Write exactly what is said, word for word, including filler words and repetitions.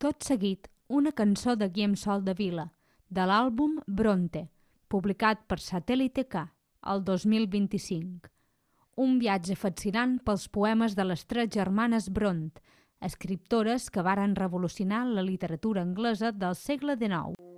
Tot seguit, una cançó de Guillem Sol de Vila, de l'àlbum Bronte, publicat per Satèl·lite K, el dos mil vint-i-cinc. Un viatge fascinant pels poemes de les tres germanes Bront, escriptores que varen revolucionar la literatura anglesa del segle dinou.